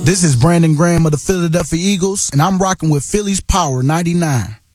This is Brandon Graham of the Philadelphia Eagles, and I'm rocking with Philly's Power 99.